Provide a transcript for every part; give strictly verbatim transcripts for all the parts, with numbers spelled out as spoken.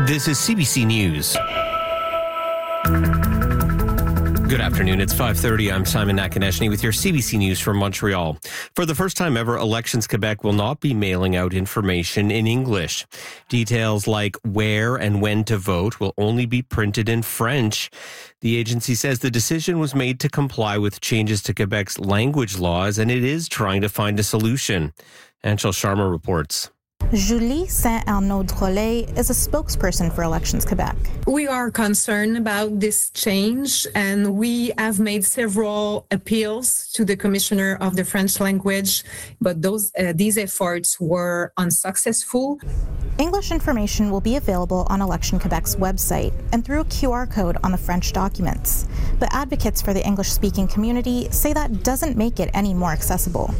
This is C B C News. Good afternoon. It's five thirty. I'm Simon Nakaneshny with your C B C News from Montreal. For the first time ever, Elections Quebec will not be mailing out information in English. Details like where and when to vote will only be printed in French. The agency says the decision was made to comply with changes to Quebec's language laws, and it is trying to find a solution. Anshul Sharma reports. Julie Saint-Arnaud-Drolet is a spokesperson for Elections Quebec. We are concerned about this change, and we have made several appeals to the Commissioner of the French language, but those uh, these efforts were unsuccessful. English information will be available on Election Quebec's website and through a Q R code on the French documents. But advocates for the English-speaking community say that doesn't make it any more accessible.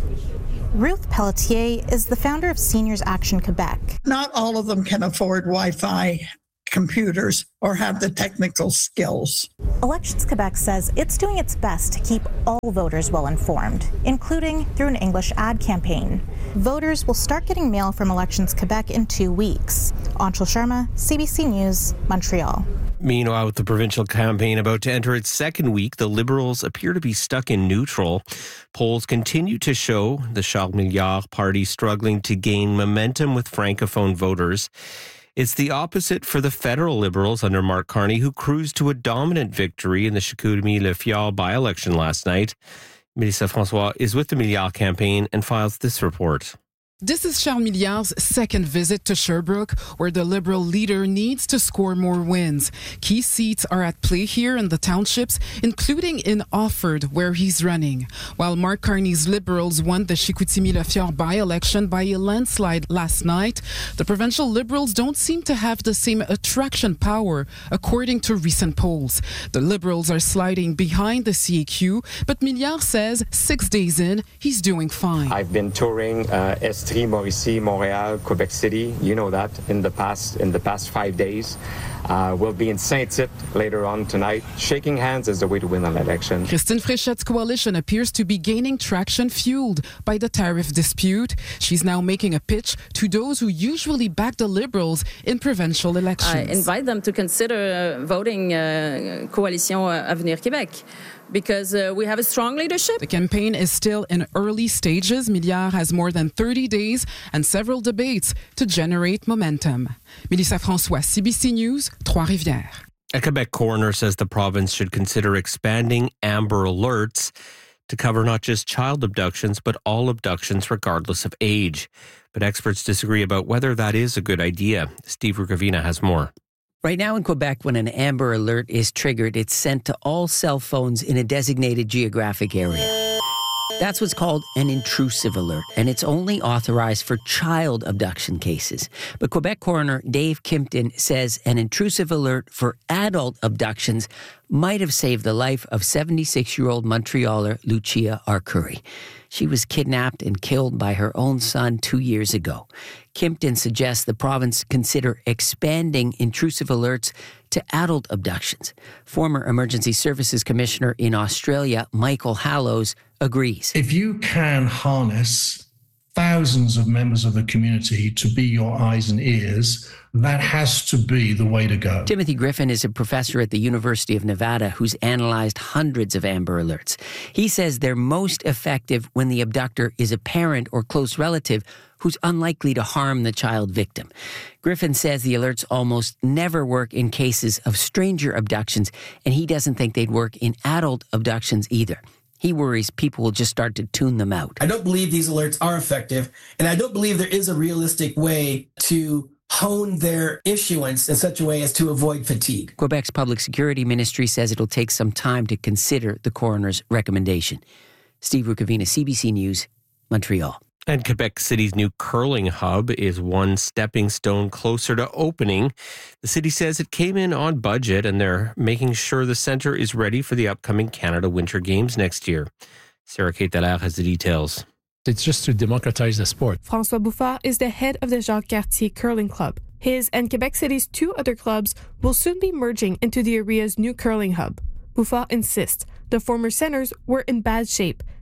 Ruth Pelletier is the founder of Seniors Action Quebec. Not all of them can afford Wi-Fi computers or have the technical skills. Elections Quebec says it's doing its best to keep all voters well informed, including through an English ad campaign. Voters will start getting mail from Elections Quebec in two weeks. Anshul Sharma, C B C News, Montreal. Meanwhile, with the provincial campaign about to enter its second week, the Liberals appear to be stuck in neutral. Polls continue to show the Charles Milliard party struggling to gain momentum with Francophone voters. It's the opposite for the federal Liberals under Mark Carney, who cruised to a dominant victory in the Chicoutimi-Le Fjord by-election last night. Mélissa François is with the Milliard campaign and files this report. This is Charles Milliard's second visit to Sherbrooke, where the Liberal leader needs to score more wins. Key seats are at play here in the townships, including in Offord, where he's running. While Mark Carney's Liberals won the Chicoutimi-Le Fjord by-election by a landslide last night, the provincial Liberals don't seem to have the same attraction power, according to recent polls. The Liberals are sliding behind the C A Q, but Milliard says six days in, he's doing fine. I've been touring uh, Estrie, Mauricie, Montreal, Quebec City. You know that in the past in the past five days. Uh, we'll be in Saint-Tite later on tonight. Shaking hands is the way to win an election. Christine Fréchette's coalition appears to be gaining traction, fueled by the tariff dispute. She's now making a pitch to those who usually back the Liberals in provincial elections. I invite them to consider uh, voting uh, Coalition Avenir Québec, because uh, we have a strong leadership. The campaign is still in early stages. Milliard has more than thirty days and several debates to generate momentum. Mélissa François, C B C News, Trois-Rivières. A Quebec coroner says the province should consider expanding Amber Alerts to cover not just child abductions, but all abductions regardless of age. But experts disagree about whether that is a good idea. Steve Rukavina has more. Right now in Quebec, when an Amber Alert is triggered, it's sent to all cell phones in a designated geographic area. That's what's called an intrusive alert, and it's only authorized for child abduction cases. But Quebec coroner Dave Kimpton says an intrusive alert for adult abductions might have saved the life of seventy-six-year-old Montrealer Lucia Arcuri. She was kidnapped and killed by her own son two years ago. Kimpton suggests the province consider expanding intrusive alerts to adult abductions. Former Emergency Services Commissioner in Australia, Michael Hallows, agrees. If you can harness thousands of members of the community to be your eyes and ears, that has to be the way to go. Timothy Griffin is a professor at the University of Nevada who's analyzed hundreds of Amber Alerts. He says they're most effective when the abductor is a parent or close relative who's unlikely to harm the child victim. Griffin says the alerts almost never work in cases of stranger abductions, and he doesn't think they'd work in adult abductions either. He worries people will just start to tune them out. I don't believe these alerts are effective, and I don't believe there is a realistic way to hone their issuance in such a way as to avoid fatigue. Quebec's Public Security Ministry says it'll take some time to consider the coroner's recommendation. Steve Rukavina, C B C News, Montreal. And Quebec City's new curling hub is one stepping stone closer to opening. The city says it came in on budget, and they're making sure the centre is ready for the upcoming Canada Winter Games next year. Sarah Kate Dallaire has the details. It's just to democratize the sport. François Bouffard is the head of the Jacques Cartier Curling Club. His and Quebec City's two other clubs will soon be merging into the area's new curling hub. Bouffard insists the former centres were in bad shape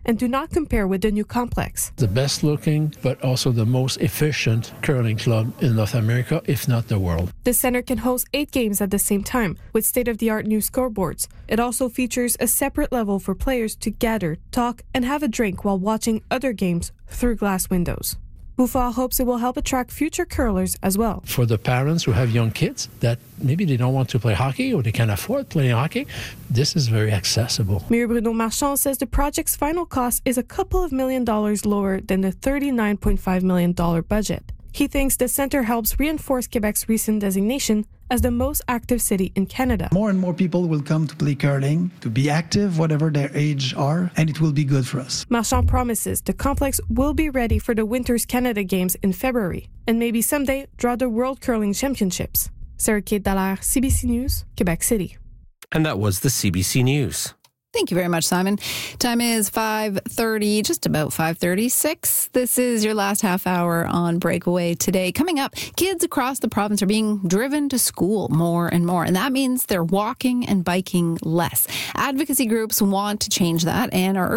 and do not compare with the new complex. The best looking, but also the most efficient curling club in North America, if not the world. The center can host eight games at the same time, with state-of-the-art new scoreboards. It also features a separate level for players to gather, talk, and have a drink while watching other games through glass windows. Bouffard hopes it will help attract future curlers as well. For the parents who have young kids that maybe they don't want to play hockey or they can't afford playing hockey, this is very accessible. Mayor Bruno Marchand says the project's final cost is a couple of million dollars lower than the thirty-nine point five million dollars budget. He thinks the center helps reinforce Quebec's recent designation as the most active city in Canada. More and more people will come to play curling, to be active, whatever their age are, and it will be good for us. Marchand promises the complex will be ready for the Winter's Canada Games in February, and maybe someday draw the World Curling Championships. Sarah-Kate Dallaire, C B C News, Quebec City. And that was the C B C News. Thank you very much, Simon. Time is five thirty, just about five thirty-six. This is your last half hour on Breakaway today. Coming up, kids across the province are being driven to school more and more, and that means they're walking and biking less. Advocacy groups want to change that and are